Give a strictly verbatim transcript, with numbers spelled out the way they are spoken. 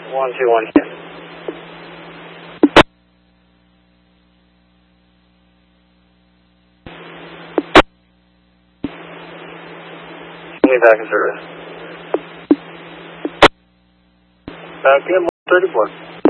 one two one ten. Me back in service. Back in one thirty-four.